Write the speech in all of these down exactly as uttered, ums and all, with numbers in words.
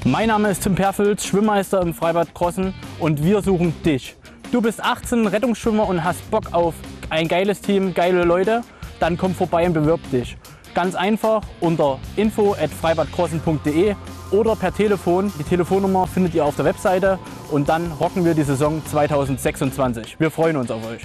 Mein Name ist Tim Perfels, Schwimmmeister im Freibad Krossen und wir suchen dich. Du bist achtzehn, Rettungsschwimmer und hast Bock auf ein geiles Team, geile Leute, dann komm vorbei und bewirb dich. Ganz einfach unter info at freibadkrossen punkt de oder per Telefon. Die Telefonnummer findet ihr auf der Webseite und dann rocken wir die Saison zweitausendsechsundzwanzig. Wir freuen uns auf euch.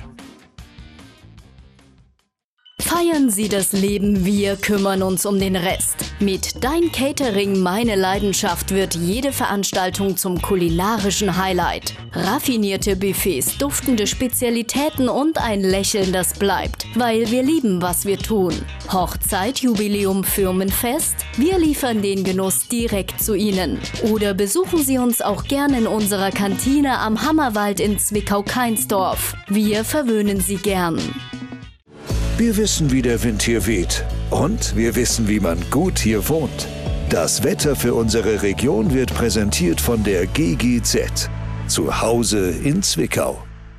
Feiern Sie das Leben, wir kümmern uns um den Rest. Mit Dein Catering, meine Leidenschaft wird jede Veranstaltung zum kulinarischen Highlight. Raffinierte Buffets, duftende Spezialitäten und ein Lächeln, das bleibt, weil wir lieben, was wir tun. Hochzeit, Jubiläum, Firmenfest? Wir liefern den Genuss direkt zu Ihnen. Oder besuchen Sie uns auch gerne in unserer Kantine am Hammerwald in Zwickau-Kainsdorf. Wir verwöhnen Sie gern. Wir wissen, wie der Wind hier weht. Und wir wissen, wie man gut hier wohnt. Das Wetter für unsere Region wird präsentiert von der G G Z. Zu Hause in Zwickau.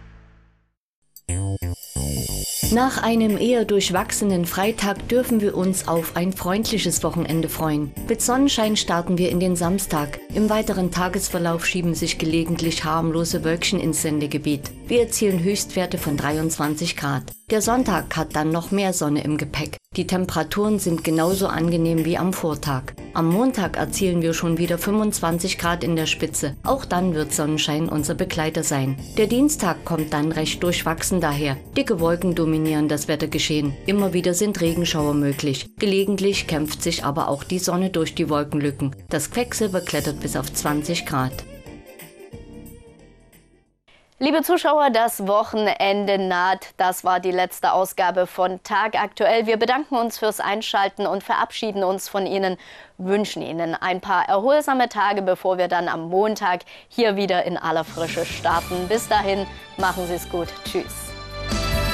Nach einem eher durchwachsenen Freitag dürfen wir uns auf ein freundliches Wochenende freuen. Mit Sonnenschein starten wir in den Samstag. Im weiteren Tagesverlauf schieben sich gelegentlich harmlose Wölkchen ins Sendegebiet. Wir erzielen Höchstwerte von dreiundzwanzig Grad. Der Sonntag hat dann noch mehr Sonne im Gepäck. Die Temperaturen sind genauso angenehm wie am Vortag. Am Montag erzielen wir schon wieder fünfundzwanzig Grad in der Spitze. Auch dann wird Sonnenschein unser Begleiter sein. Der Dienstag kommt dann recht durchwachsen daher. Dicke Wolken dominieren das Wettergeschehen. Immer wieder sind Regenschauer möglich. Gelegentlich kämpft sich aber auch die Sonne durch die Wolkenlücken. Das Quecksilber klettert bis auf zwanzig Grad. Liebe Zuschauer, das Wochenende naht. Das war die letzte Ausgabe von Tag Aktuell. Wir bedanken uns fürs Einschalten und verabschieden uns von Ihnen, wünschen Ihnen ein paar erholsame Tage, bevor wir dann am Montag hier wieder in aller Frische starten. Bis dahin, machen Sie es gut. Tschüss.